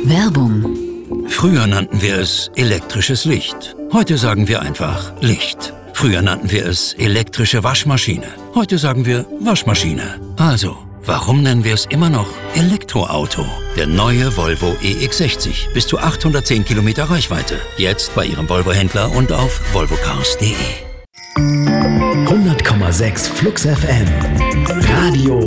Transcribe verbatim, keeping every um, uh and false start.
Werbung. Früher nannten wir es elektrisches Licht. Heute sagen wir einfach Licht. Früher nannten wir es elektrische Waschmaschine. Heute sagen wir Waschmaschine. Also, warum nennen wir es immer noch Elektroauto? Der neue Volvo E X sechzig. Bis zu achthundertzehn Kilometer Reichweite. Jetzt bei Ihrem Volvo-Händler und auf volvocars punkt de. hundert Komma sechs Flux F M. Radio